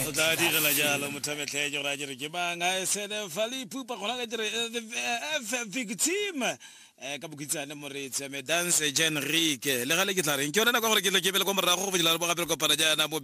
O tla direla jalo mothametlhe go ra dire ke bang a sene fali pupa go la ka dire victim ka bokitsane moretsi me dance Genrique le gale ke tla reng ke yona ka gore ke tle ke bele go morago go botlela bo gape go para jana mo